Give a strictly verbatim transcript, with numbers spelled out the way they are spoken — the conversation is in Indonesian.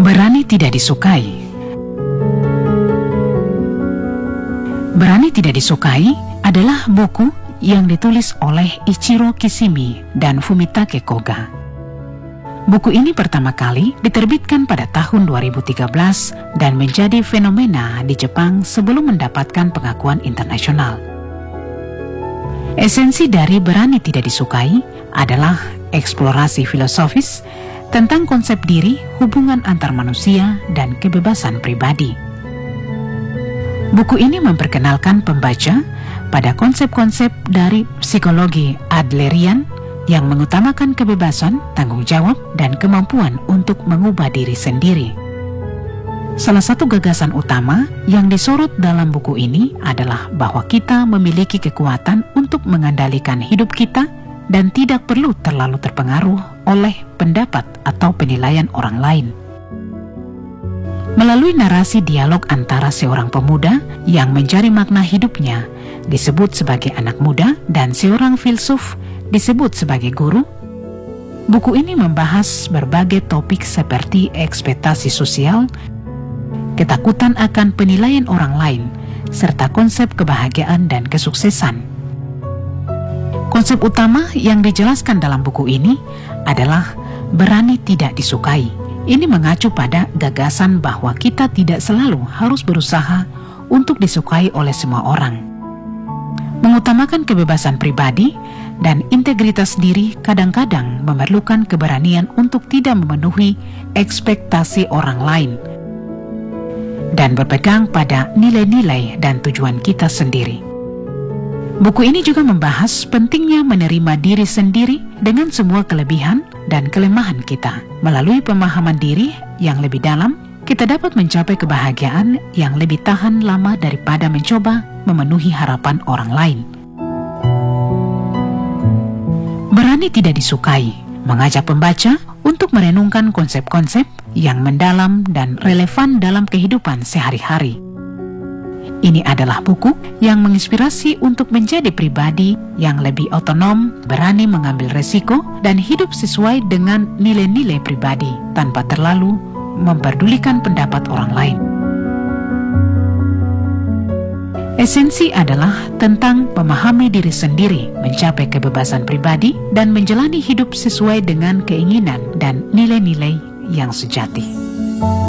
Berani tidak disukai. Berani tidak disukai adalah buku yang ditulis oleh Ichiro Kishimi dan Fumitake Koga. Buku ini pertama kali diterbitkan pada tahun dua ribu tiga belas dan menjadi fenomena di Jepang sebelum mendapatkan pengakuan internasional. Esensi dari Berani Tidak Disukai adalah eksplorasi filosofis tentang konsep diri, hubungan antar manusia, dan kebebasan pribadi. Buku ini memperkenalkan pembaca pada konsep-konsep dari psikologi Adlerian yang mengutamakan kebebasan, tanggung jawab, dan kemampuan untuk mengubah diri sendiri. Salah satu gagasan utama yang disorot dalam buku ini adalah bahwa kita memiliki kekuatan untuk mengendalikan hidup kita dan tidak perlu terlalu terpengaruh oleh pendapat atau penilaian orang lain. Melalui narasi dialog antara seorang pemuda yang mencari makna hidupnya disebut sebagai anak muda dan seorang filsuf disebut sebagai guru, buku ini membahas berbagai topik seperti ekspektasi sosial, ketakutan akan penilaian orang lain, serta konsep kebahagiaan dan kesuksesan. Konsep utama yang dijelaskan dalam buku ini adalah berani tidak disukai. Ini mengacu pada gagasan bahwa kita tidak selalu harus berusaha untuk disukai oleh semua orang. Mengutamakan kebebasan pribadi dan integritas diri kadang-kadang memerlukan keberanian untuk tidak memenuhi ekspektasi orang lain dan berpegang pada nilai-nilai dan tujuan kita sendiri. Buku ini juga membahas pentingnya menerima diri sendiri dengan semua kelebihan dan kelemahan kita. Melalui pemahaman diri yang lebih dalam, kita dapat mencapai kebahagiaan yang lebih tahan lama daripada mencoba memenuhi harapan orang lain. Berani Tidak Disukai mengajak pembaca untuk merenungkan konsep-konsep yang mendalam dan relevan dalam kehidupan sehari-hari. Ini adalah buku yang menginspirasi untuk menjadi pribadi yang lebih otonom, berani mengambil resiko, dan hidup sesuai dengan nilai-nilai pribadi tanpa terlalu memperdulikan pendapat orang lain. Esensi adalah tentang memahami diri sendiri, mencapai kebebasan pribadi, dan menjalani hidup sesuai dengan keinginan dan nilai-nilai yang sejati.